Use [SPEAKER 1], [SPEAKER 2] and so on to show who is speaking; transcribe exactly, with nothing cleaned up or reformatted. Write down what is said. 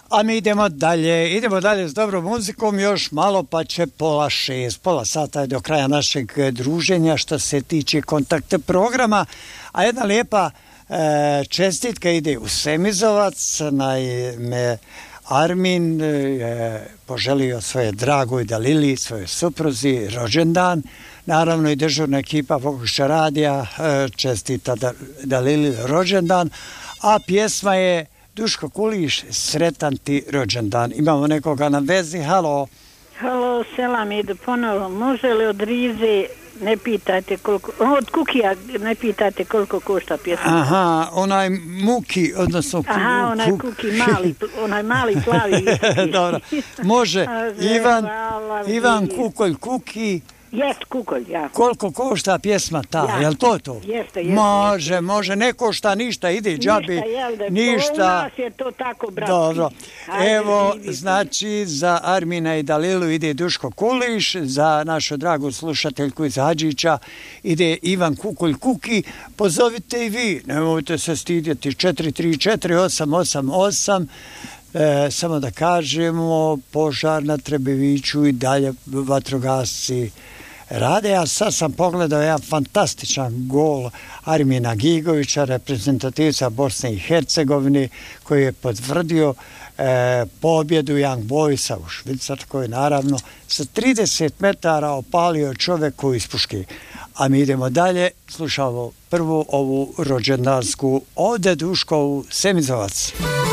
[SPEAKER 1] A mi idemo dalje, idemo dalje s dobrom muzikom, još malo pa će pola šest, pola sata je do kraja našeg druženja što se tiče kontakt programa, a jedna lijepa e, čestitka ide u Semizovac, naime Armin je poželio svoje dragoj Dalili, svoje supruzi, rođendan, naravno i dežurna ekipa Fokuša radija čestita Dalili rođendan, a pjesma je Duško Kuliš, sretan ti rođendan. Imamo nekoga na vezi, halo.
[SPEAKER 2] Halo, selam, ide ponovo. Može li od Rize, ne pitajte koliko, od Kukija ne pitajte koliko košta pjesma?
[SPEAKER 1] Aha, onaj Muki, odnosno Kuki.
[SPEAKER 2] Aha, onaj Kuki, mali, onaj mali plavi.
[SPEAKER 1] Dobro, može. Ivan, Ivan Kukolj Kuki.
[SPEAKER 2] Jest Kukolj, ja.
[SPEAKER 1] Koliko košta pjesma ta, ja. Jel to to?
[SPEAKER 2] Jeste, jeste.
[SPEAKER 1] Može, može, ne košta ništa, ide džabi.
[SPEAKER 2] Ništa, jel da?
[SPEAKER 1] Ništa.
[SPEAKER 2] U nas je to tako, bratski.
[SPEAKER 1] Dobro.
[SPEAKER 2] Ajde,
[SPEAKER 1] evo,
[SPEAKER 2] vidite.
[SPEAKER 1] znači, za Armina i Dalilu ide Duško Kuliš, za našu dragu slušateljku iz Hadžića ide Ivan Kukolj Kuki. Pozovite i vi, nemojte se stidjeti, četiri tri četiri osam osam osam. E, samo da kažemo, požar na Trebeviću i dalje vatrogasci rade, a sad sam pogledao jedan fantastičan gol Armina Gigovića, reprezentativca Bosne i Hercegovine, koji je potvrdio e, pobjedu Young Boysa u Švicarskoj, naravno, sa trideset metara opalio čovjeku iz puške. A mi idemo dalje, slušamo prvu ovu rođendansku Ode Duško u Semizovac.